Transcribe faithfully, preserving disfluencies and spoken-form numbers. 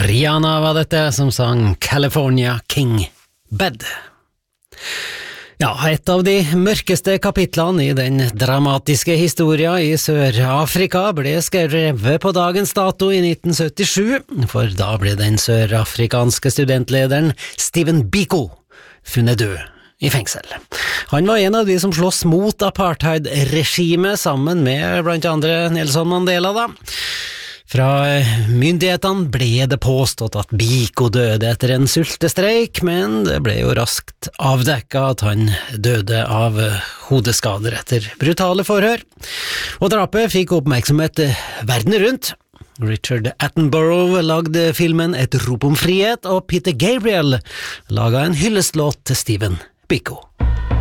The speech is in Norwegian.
Rihanna var dette som sang California King Bed. Ja, et av de mørkeste kapitlene i den dramatiske historien i Sør-Afrika ble skrevet på dagens dato i nitten syttisju, for da ble den sørafrikanske studentlederen Stephen Biko funnet død i fengsel. Han var en av de som slåss mot apartheid-regimet sammen med blant andre Nelson Mandela da. Fra myndighetene ble det påstått at Biko døde etter en sultestreik, men det ble jo raskt avdekket at han døde av hodeskader etter brutale forhør. Og drapet fikk oppmerksomhet verden rundt. Richard Attenborough lagde filmen Et rop om frihet, og Peter Gabriel laget en hyllestlåt til Stephen Biko.